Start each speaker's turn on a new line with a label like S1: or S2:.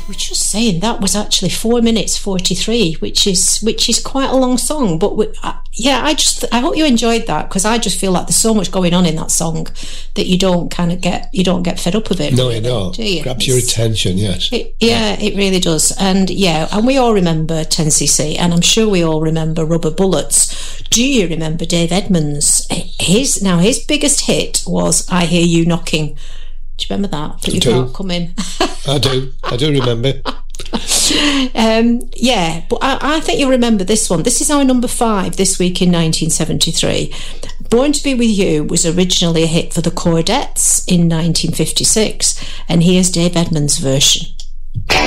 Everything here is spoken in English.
S1: we're just saying that was actually 4 minutes 43, which is quite a long song. But I hope you enjoyed that, because I just feel like there's so much going on in that song that you don't get fed up of it.
S2: No,
S1: really,
S2: you don't.
S1: Do you?
S2: Grabs your attention, yes.
S1: It really does. And we all remember 10cc, and I'm sure we all remember Rubber Bullets. Do you remember Dave Edmunds? His biggest hit was I Hear You Knocking. Do you remember that? But you can't come in.
S2: I do remember.
S1: But I think you'll remember this one. This is our number 5 this week in 1973. Born to Be With You was originally a hit for the Chordettes in 1956, and here's Dave Edmunds' version.